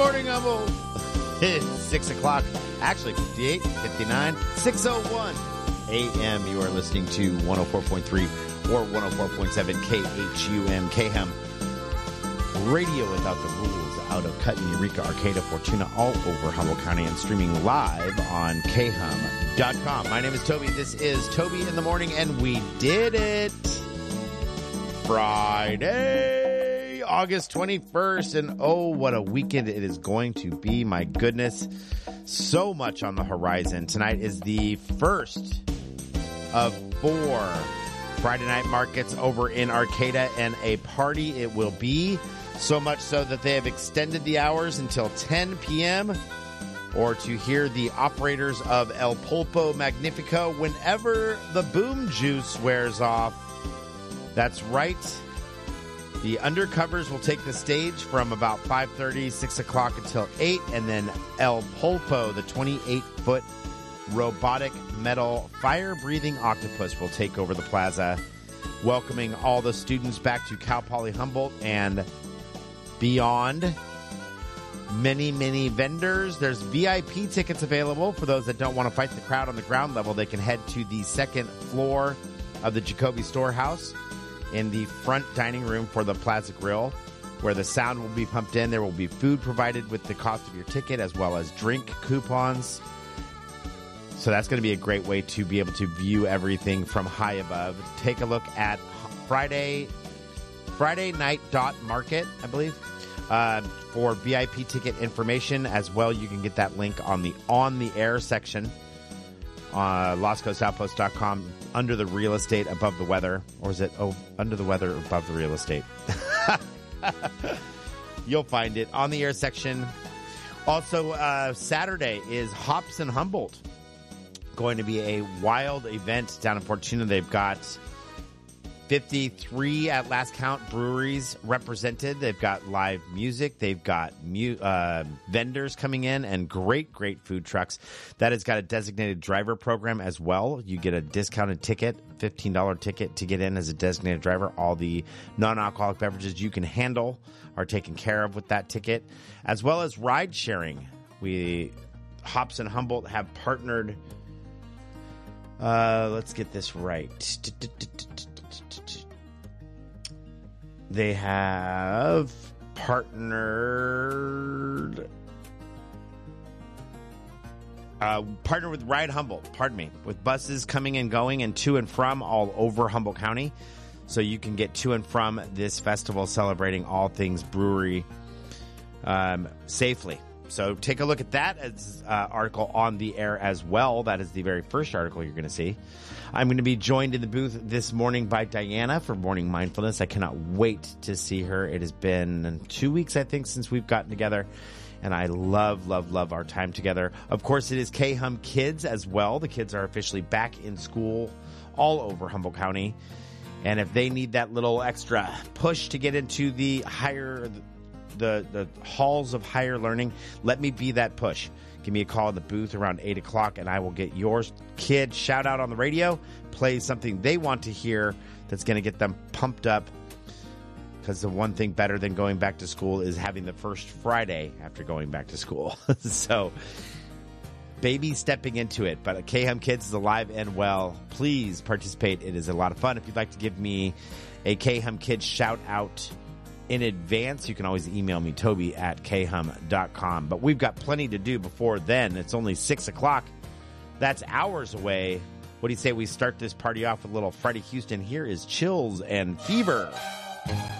morning, Humble. It's 6 o'clock. Actually, 58, 59, 6:01 a.m. You are listening to 104.3 or 104.7 KHUM, KHUM. Radio without the rules out of Cutting, Eureka, Arcata, Fortuna, all over Humboldt County and streaming live on KHUM.com. My name is Toby. This is Toby in the Morning, and we did it. Friday, August 21st, and oh, what a weekend it is going to be. My goodness, so much on the horizon. Tonight is the first of 4 Friday night markets over in Arcata, and a party it will be. So much so that they have extended the hours until 10 p.m. or to hear the operators of El Pulpo Magnifico whenever the boom juice wears off. That's right. The Undercovers will take the stage from about 5:30, 6 o'clock until 8, and then El Pulpo, the 28-foot robotic metal fire-breathing octopus, will take over the plaza, welcoming all the students back to Cal Poly Humboldt and beyond. Many, many vendors. There's VIP tickets available for those that don't want to fight the crowd on the ground level. They can head to the second floor of the Jacoby Storehouse in the front dining room for the Plaza Grill, where the sound will be pumped in. There will be food provided with the cost of your ticket, as well as drink coupons. So that's going to be a great way to be able to view everything from high above. Take a look at Friday night market, I believe, for VIP ticket information as well. You can get that link on the air section, LosCoastOutpost.com, under the real estate above the weather. Or is it under the weather above the real estate? You'll find it on the air section. Also, Saturday is Hops and Humboldt. Going to be a wild event down in Fortuna. They've got 53 at last count breweries represented. They've got live music. They've got vendors coming in and great food trucks. That has got a designated driver program as well. You get a discounted ticket, $15 ticket to get in as a designated driver. All the non-alcoholic beverages you can handle are taken care of with that ticket, as well as ride sharing. Hops and Humboldt have partnered. Let's get this right. They have partnered with Ride Humboldt, with buses coming and going and to and from all over Humboldt County. So you can get to and from this festival celebrating all things brewery safely. So take a look at that as article on the air as well. That is the very first article you're going to see. I'm going to be joined in the booth this morning by Diana for Morning Mindfulness. I cannot wait to see her. It has been 2 weeks, I think, since we've gotten together, and I love our time together. Of course, it is KHUM Kids as well. The kids are officially back in school all over Humboldt County, and if they need that little extra push to get into the halls of higher learning, let me be that push. Give me a call in the booth around 8 o'clock, and I will get your kid shout out on the radio, play something they want to hear that's going to get them pumped up, because the one thing better than going back to school is having the first Friday after going back to school. So, baby stepping into it. But KHUM Kids is alive and well. Please participate. It is a lot of fun. If you'd like to give me a KHUM Kids shout out in advance, you can always email me, toby@khum.com. But we've got plenty to do before then. It's only 6 o'clock. That's hours away. What do you say we start this party off with a little Freddie Houston? Here is Chills and Fever.